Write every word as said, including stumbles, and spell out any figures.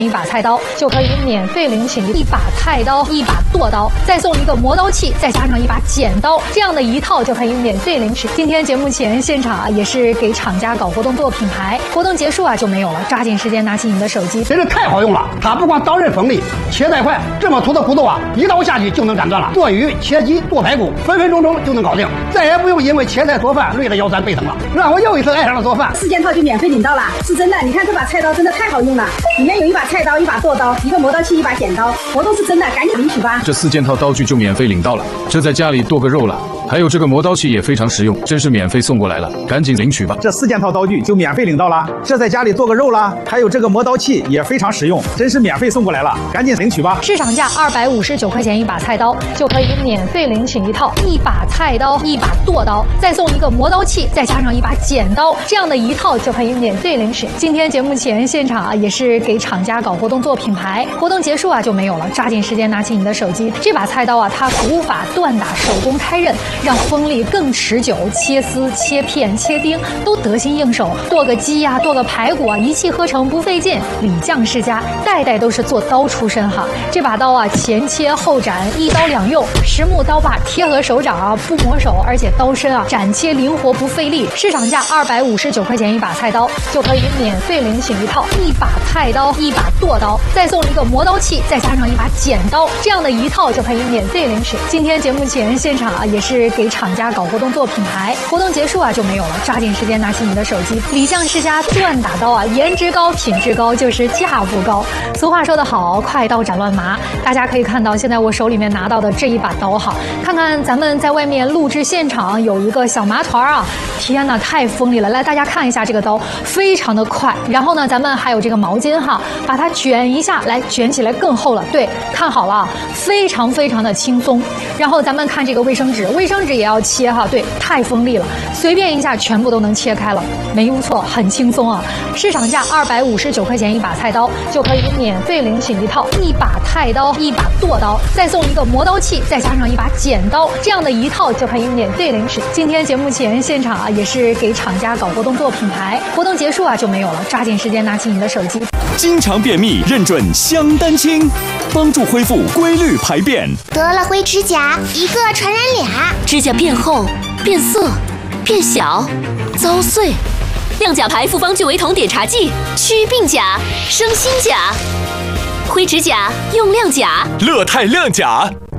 一把菜刀就可以免费领取一把菜刀、一把剁刀，再送一个磨刀器，再加上一把剪刀，这样的一套就可以免费领取。今天节目前现场啊，也是给厂家搞活动做品牌，活动结束啊就没有了，抓紧时间拿起你的手机， 真是太好用了！它不光刀刃锋利，切带快，这么粗的骨头啊，一刀下去就能斩断了。剁鱼、切鸡、剁排骨，分分钟钟就能搞定，再也不用因为切菜做饭累得腰酸背疼了，让我又一次爱上了做饭。 四件套就免费领到了，是真的！你看这把菜刀真的太好用了，里面有一把菜刀、一把剁刀、一个磨刀器、一把剪刀，活动是真的，赶紧领取吧！ 这四件套刀具就免费领到了，这在家里剁个肉了。还有这个磨刀器也非常实用，真是免费送过来了，赶紧领取吧！ 这四件套刀具就免费领到了，这在家里剁个肉了。还有这个磨刀器也非常实用，真是免费送过来了，赶紧领取吧！ 市场价二百五十九块钱一把菜刀，就可以免费领取一套一把菜刀、一把剁刀，再送一个磨刀器，再加上一把剪刀，这样的一套就可以免费领取。今天节目前现场啊，也是给厂家搞活动做品牌，活动结束啊就没有了，抓紧时间拿起你的手机。这把菜刀啊，它古法锻打，手工开刃，让锋利更持久，切丝、切片、切丁都得心应手。剁个鸡呀、啊，剁个排骨啊，一气呵成，不费劲。李将世家代代都是做刀出身哈。这把刀啊，前切后斩，一刀两用，实木刀把贴合手掌啊，不磨手，而且刀身啊斩切灵活不费力。市场价二百五十九块钱一把菜刀，就可以免费领取一套一把菜刀、一把剁刀，再送一个磨刀器，再加上一把剪刀，这样的一套就可以免费领取。今天节目前现场啊，也是给厂家搞活动做品牌，活动结束啊就没有了，抓紧时间拿起你的手机。李将世家锻打刀啊，颜值高，品质高，就是价不高。俗话说得好，快刀斩乱麻。大家可以看到，现在我手里面拿到的这一把刀哈，看看咱们在外面录制现场有一个小麻团啊，天哪，太锋利了！来，大家看一下这个刀，非常的快。然后呢，咱们还有这个毛巾哈，把它卷一下，来卷起来更厚了。对，看好了，非常非常的轻松。然后咱们看这个卫生纸，卫生纸也要切哈，对，太锋利了，随便一下全部都能切开了，没误错，很轻松啊。市场价二百五十九块钱一把菜刀，就可以免费领取一套一把菜刀、一把剁刀，再送一个磨刀器，再加上一把剪刀，这样的一套就可以免费领取。今天节目前现场啊，也是给厂家搞活动做品牌，活动结束啊就没有了，抓紧时间拿起你的手机。 经常便秘，认准香丹清，帮助恢复规律排便。 得了灰指甲，一个传染俩， 指甲变厚、变色、变小、遭碎。亮甲牌复方聚维酮点茶剂，祛病甲、生新甲。灰指甲用亮甲， 乐泰亮甲。